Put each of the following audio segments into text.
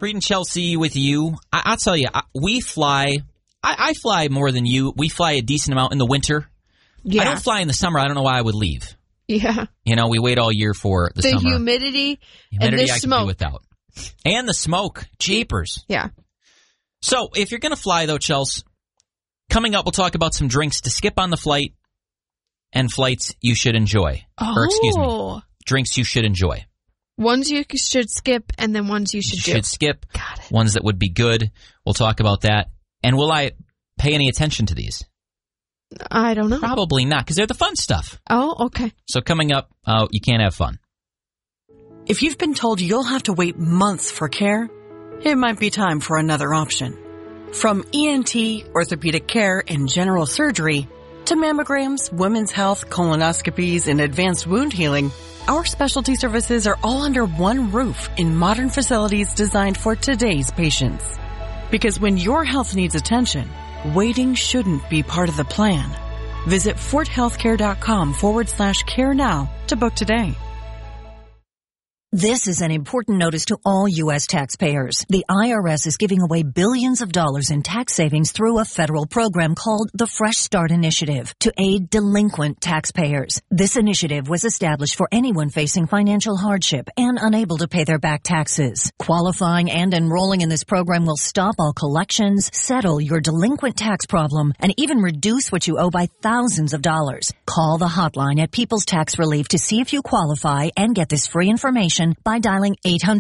Greeting Chelsea with you. I'll tell you, we fly. I fly more than you. We fly a decent amount in the winter. Yeah. I don't fly in the summer. I don't know why I would leave. Yeah. You know, we wait all year for the summer. The humidity and the I smoke. Can do without. And the smoke. Jeepers. Yeah. So, if you're going to fly, though, Chelsea, coming up, we'll talk about some drinks to skip on the flight and flights you should enjoy. Oh. Or, excuse me, drinks you should enjoy. Ones you should skip and then ones you should do. Should skip. Got it. Ones that would be good. We'll talk about that. And will I pay any attention to these? I don't know. Probably not, because they're the fun stuff. Oh, okay. So coming up, you can't have fun. If you've been told you'll have to wait months for care, it might be time for another option. From ENT, orthopedic care, and general surgery, to mammograms, women's health, colonoscopies, and advanced wound healing, our specialty services are all under one roof in modern facilities designed for today's patients. Because when your health needs attention, waiting shouldn't be part of the plan. Visit forthealthcare.com/care now to book today. This is an important notice to all U.S. taxpayers. The IRS is giving away billions of dollars in tax savings through a federal program called the Fresh Start Initiative to aid delinquent taxpayers. This initiative was established for anyone facing financial hardship and unable to pay their back taxes. Qualifying and enrolling in this program will stop all collections, settle your delinquent tax problem, and even reduce what you owe by thousands of dollars. Call the hotline at People's Tax Relief to see if you qualify and get this free information by dialing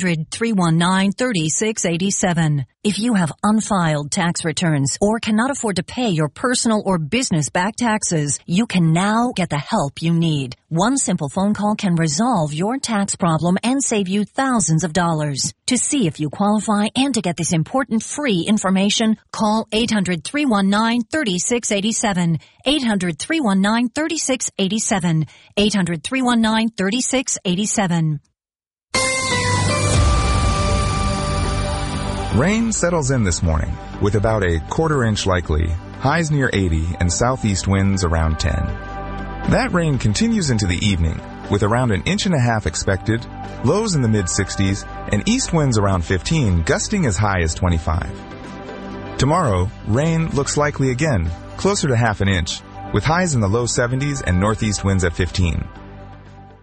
800-319-3687. If you have unfiled tax returns or cannot afford to pay your personal or business back taxes, you can now get the help you need. One simple phone call can resolve your tax problem and save you thousands of dollars. To see if you qualify and to get this important free information, call 800-319-3687. 800-319-3687. 800-319-3687. Rain settles in this morning with about a quarter-inch likely, highs near 80, and southeast winds around 10. That rain continues into the evening with around 1.5 inches expected, lows in the mid-60s, and east winds around 15, gusting as high as 25. Tomorrow, rain looks likely again, closer to 0.5 inch, with highs in the low 70s and northeast winds at 15.